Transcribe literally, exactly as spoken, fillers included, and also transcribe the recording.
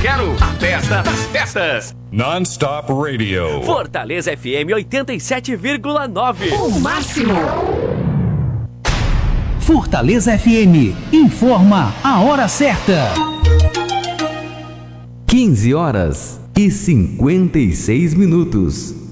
quero a festa das festas. Non-Stop Radio. Fortaleza F M oitenta e sete vírgula nove. O máximo. Fortaleza F M informa a hora certa. quinze horas e cinquenta e seis minutos.